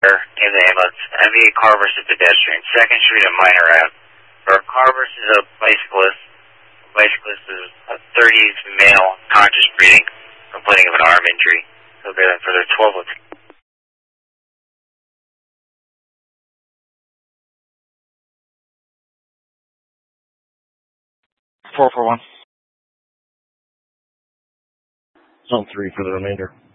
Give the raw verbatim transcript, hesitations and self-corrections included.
in the ambulance. M V A car versus pedestrian. Second Street and Minor Ave. For a car versus a bicyclist, a bicyclist is a thirties male conscious breathing, complaining of an arm injury. So they're for their twelve oh two. four four one. Zone three for the remainder.